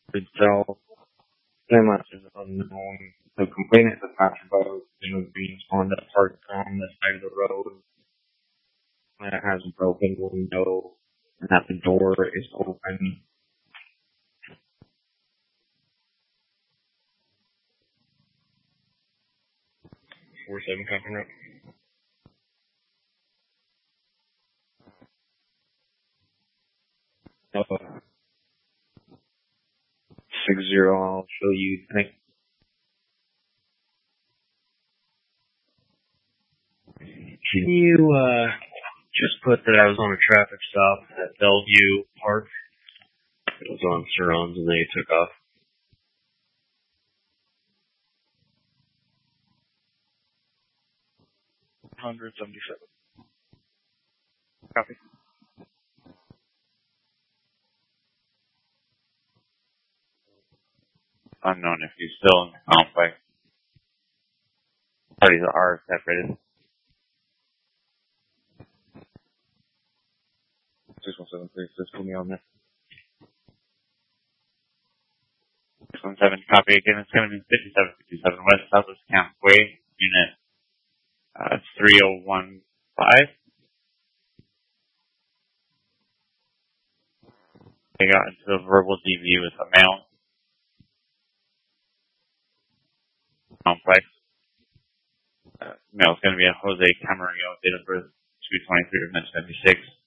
itself, pretty much is unknown. The complainant is talking about being on the park on the side of the road that has a broken window and that the door is open. 4-7 Compton Road. Uh, 60, I'll show you. Can you, just put that I was on a traffic stop at Bellevue Park? It was on Surons and they took off. 177. Copy. Unknown if he's still in the complex. Parties are separated. 617, please, just put me on there. 617, copy again. It's going to be 5757 West Southwest Campway, Unit 3015. They got into a verbal DV with a male. Complex. Male is going to be a Jose Camarillo, date of birth 2/23/1976.